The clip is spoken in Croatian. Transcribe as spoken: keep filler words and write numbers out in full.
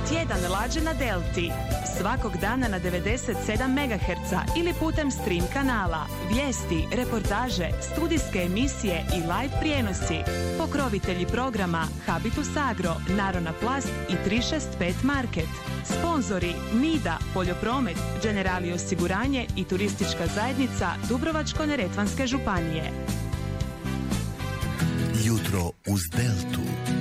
Tjedan lađe na Delti. Svakog dana na devedeset sedam megaherca ili putem stream kanala. Vijesti, reportaže, studijske emisije i live prijenosi. Pokrovitelji programa Habitus Agro, Narona Plast i tri šest pet Market. Sponzori Nida, Poljopromet, Generali osiguranje i Turistička zajednica Dubrovačko-neretvanske županije. Jutro uz Deltu.